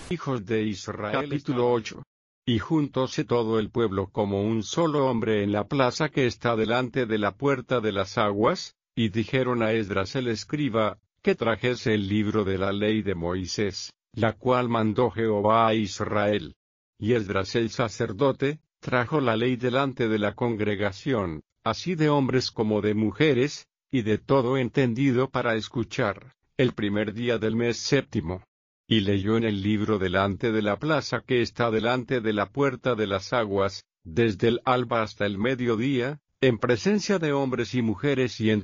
Hijos de Israel. Capítulo 8. Y juntóse todo el pueblo como un solo hombre en la plaza que está delante de la puerta de las aguas, y dijeron a Esdras el escriba, que trajese el libro de la ley de Moisés, la cual mandó Jehová a Israel. Y Esdras el sacerdote, trajo la ley delante de la congregación, así de hombres como de mujeres, y de todo entendido para escuchar, el primer día del mes séptimo. Y leyó en el libro delante de la plaza que está delante de la puerta de las aguas, desde el alba hasta el mediodía, en presencia de hombres y mujeres y en